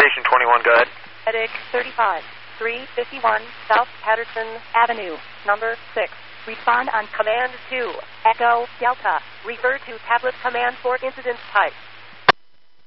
Station 21, go ahead. Medic 35, 351 South Patterson Avenue, number 6. Respond on Command 2. Echo Delta. Refer to tablet command for incident type.